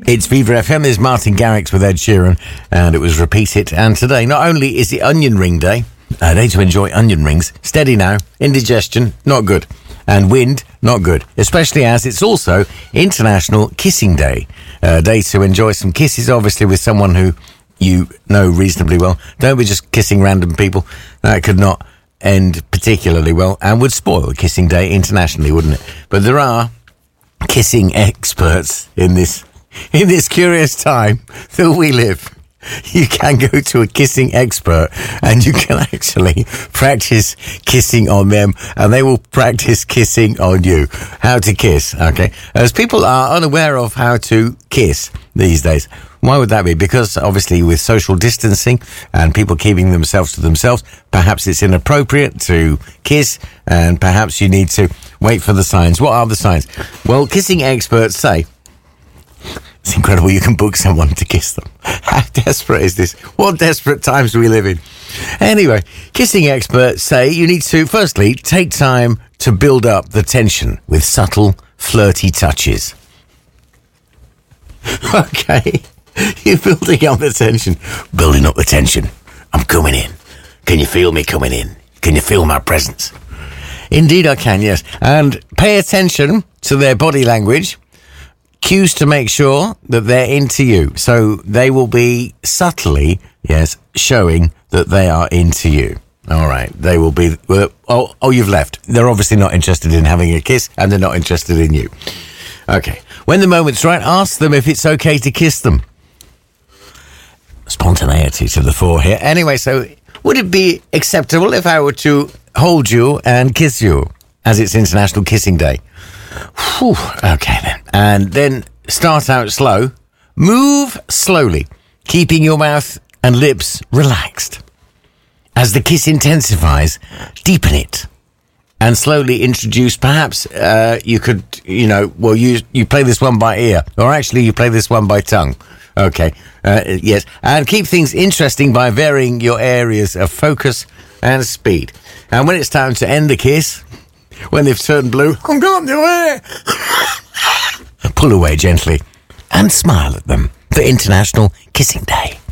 It's Viva FM. There's Martin Garrix with Ed Sheeran, and it was Repeat It. And today, not only is it onion ring day, a day to enjoy onion rings, steady now, indigestion, not good, and wind, not good, especially as it's also International Kissing Day, a day to enjoy some kisses, obviously with someone who you know reasonably well. Don't be just kissing random people. That could not end particularly well and would spoil Kissing Day internationally, wouldn't it? But there are kissing experts in this curious time that we live. You can go to a kissing expert and you can actually practice kissing on them, and they will practice kissing on you. How to kiss, okay? As people are unaware of how to kiss these days. Why would that be? Because obviously with social distancing and people keeping themselves to themselves, perhaps it's inappropriate to kiss, and perhaps you need to wait for the signs. What are the signs? Well, kissing experts say it's incredible you can book someone to kiss them. How desperate is this? What desperate times do we live in? Anyway, kissing experts say you need to, firstly, take time to build up the tension with subtle, flirty touches. Okay, you're building up the tension. Building up the tension. I'm coming in. Can you feel me coming in? Can you feel my presence? Indeed I can, yes. And pay attention to their body language. Cues to make sure that they're into you. So they will be subtly, yes, showing that they are into you. All right. They will be, you've left. They're obviously not interested in having a kiss, and they're not interested in you. Okay. When the moment's right, ask them if it's okay to kiss them. Spontaneity to the fore here. Anyway, so would it be acceptable if I were to hold you and kiss you, as it's International Kissing Day? Whew, okay then. And then start out slow. Move slowly, keeping your mouth and lips relaxed. As the kiss intensifies, deepen it. And slowly introduce, perhaps you could, you play this one by ear. Or actually you play this one by tongue. Okay, yes. And keep things interesting by varying your areas of focus and speed. And when it's time to end the kiss, when they've turned blue, I'm going away. Pull away gently and smile at them for International Kissing Day.